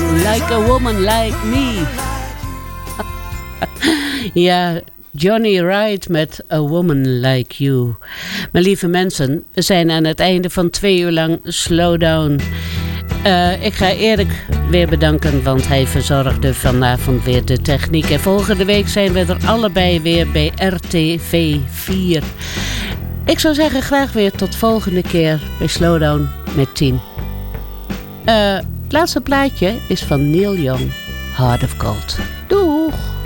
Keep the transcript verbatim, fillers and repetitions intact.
like a woman like me. Ja, Johnny Wright met A Woman Like You. Mijn lieve mensen, we zijn aan het einde van twee uur lang Slowdown. Uh, ik ga Erik weer bedanken, want hij verzorgde vanavond weer de techniek. En volgende week zijn we er allebei weer bij R T V vier. Ik zou zeggen graag weer tot volgende keer bij Slowdown met tien. Uh, het laatste plaatje is van Neil Young, Heart of Gold. Doeg!